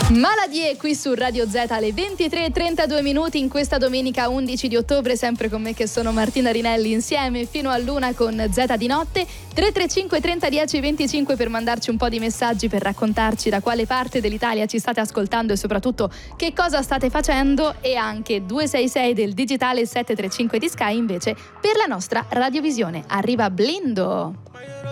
Maladie qui su Radio Z alle 23:32 in questa domenica 11 di ottobre, sempre con me che sono Martina Rinelli, insieme fino all'una con Z di notte. 335 30 10 25 per mandarci un po' di messaggi, per raccontarci da quale parte dell'Italia ci state ascoltando e soprattutto che cosa state facendo, e anche 266 del digitale 735 di Sky invece per la nostra radiovisione. Arriva Blindo.